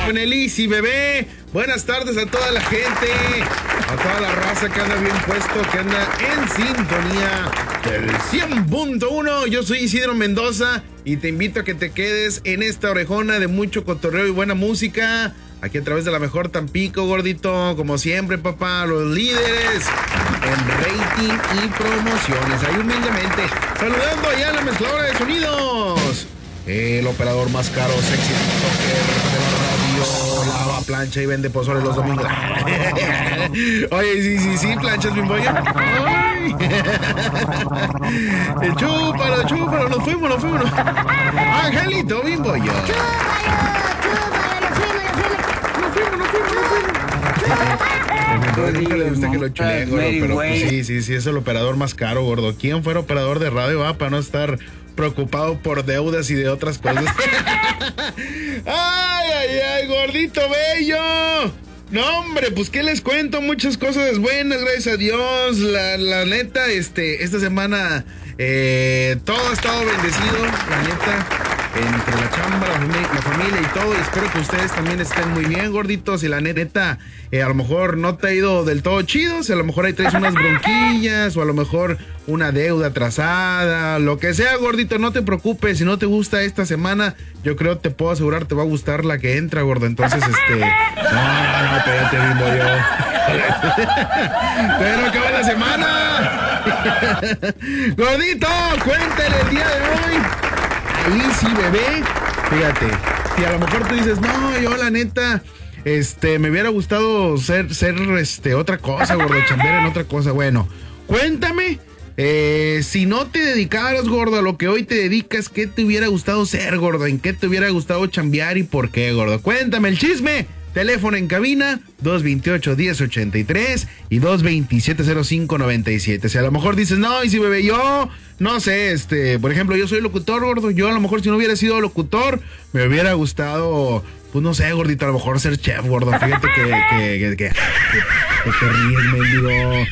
con el Easy, bebé. Buenas tardes a toda la gente, a toda la raza que anda bien puesto, que anda en sintonía del 100.1. Yo soy Isidro Mendoza y te invito a que te quedes en esta orejona de mucho cotorreo y buena música. Aquí a través de la mejor Tampico, gordito. Como siempre, papá, los líderes en rating y promociones. Ahí humildemente, saludando allá en la mezcladora de sonidos. El operador más caro, sexy TikToker de la radio, lava, plancha y vende pozole los domingos. Oye, sí, planchas, Bimboya. Chúpalo, nos fuimos. Angelito, Bimboya. Dígale a usted que lo chulé, gordo, pero pues, sí, es el operador más caro, gordo. ¿Quién fuera operador de radio, para no estar preocupado por deudas y de otras cosas? Ay, gordito bello. No, hombre, pues qué les cuento, muchas cosas buenas, gracias a Dios. La neta, esta semana todo ha estado bendecido, la neta. Entre la chamba, la familia y todo, y espero que ustedes también estén muy bien, gorditos. Y la neta, a lo mejor no te ha ido del todo chido, si a lo mejor ahí traes unas bronquillas, o a lo mejor una deuda atrasada, lo que sea, gordito, no te preocupes. Si no te gusta esta semana, yo creo, te puedo asegurar, te va a gustar la que entra, gordo. Entonces, no, espérate, Bimbo, yo. Todavía no acaba la semana. Gordito, cuéntale el día de hoy. Ahí sí, bebé, fíjate, si a lo mejor tú dices, no, yo la neta, me hubiera gustado ser otra cosa, gordo, chambear en otra cosa. Bueno, cuéntame, si no te dedicaras, gordo, a lo que hoy te dedicas, ¿qué te hubiera gustado ser, gordo? ¿En qué te hubiera gustado chambear y por qué, gordo? Cuéntame el chisme. Teléfono en cabina, 228-1083 y 227-0597. Si a lo mejor dices, no, y si bebé, yo, no sé, por ejemplo, yo soy locutor, gordo. Yo a lo mejor si no hubiera sido locutor, me hubiera gustado, pues no sé, gordito, a lo mejor ser chef, gordo. Fíjate que te ríes, mendigo.